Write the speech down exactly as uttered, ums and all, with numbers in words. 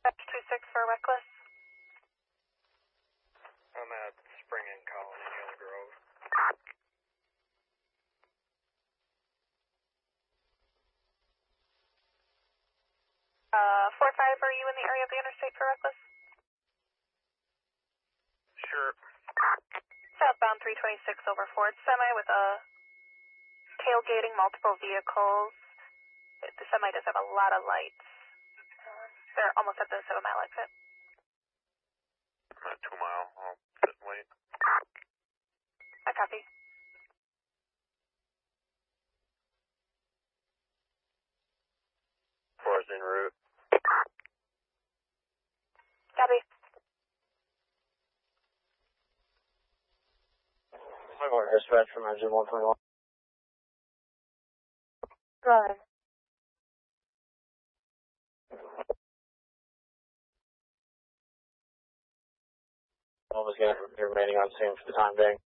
two six for Reckless. I'm at Spring and Colony near the Grove. Uh, four five, are you in the area of the interstate for Reckless? Sure. Southbound three twenty-six over Ford Semi with a tailgating multiple vehicles. The semi does have a lot of lights. They're almost at the seven mile exit. I'm at two mile. I'll sit and wait. I copy. Four's en route. Copy. I'm going to dispatch from engine one twenty-one. Go ahead. What was going to be remaining on scene for the time being?